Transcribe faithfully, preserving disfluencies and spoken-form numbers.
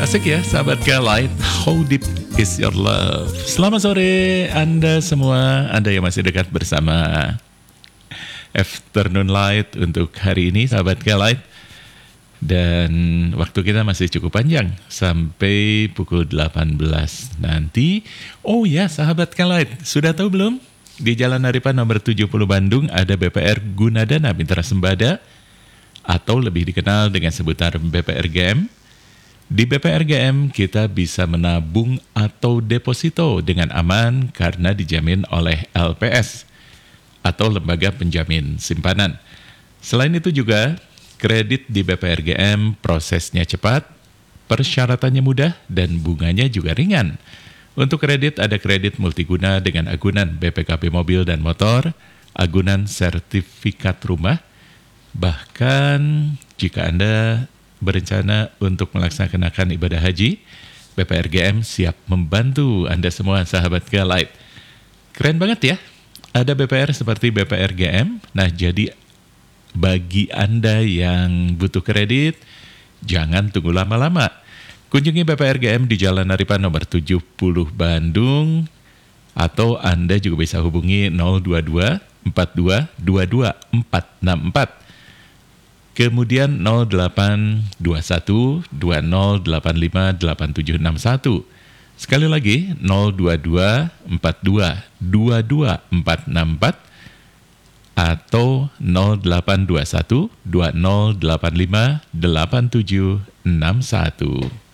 Asik ya sahabat K-Light, How Deep Is Your Love. Selamat sore Anda semua, Anda yang masih dekat bersama Afternoon Light untuk hari ini sahabat K-Light. Dan waktu kita masih cukup panjang sampai pukul delapan belas nanti. Oh ya sahabat K-Light, sudah tahu belum? Di Jalan Haripan nomor tujuh puluh Bandung ada B P R Gunadana Mitra Sembada, atau lebih dikenal dengan sebutan B P R G M. Di B P R G M kita bisa menabung atau deposito dengan aman karena dijamin oleh L P S atau Lembaga Penjamin Simpanan. Selain itu juga kredit di B P R G M prosesnya cepat, persyaratannya mudah, dan bunganya juga ringan. Untuk kredit ada kredit multiguna dengan agunan B P K B mobil dan motor, agunan sertifikat rumah. Bahkan jika Anda berencana untuk melaksanakan ibadah haji, B P R G M siap membantu Anda semua sahabat K-Light. Keren banget ya, ada B P R seperti B P R G M. Nah jadi bagi Anda yang butuh kredit, jangan tunggu lama-lama. Kunjungi B P R G M di Jalan Haripan nomor tujuh puluh Bandung, atau Anda juga bisa hubungi nol dua dua empat dua dua dua empat enam empat. Kemudian nol delapan dua satu dua nol delapan lima delapan tujuh enam satu. Sekali lagi nol dua dua empat dua dua dua empat enam empat atau nol delapan dua satu dua nol delapan lima delapan tujuh enam satu.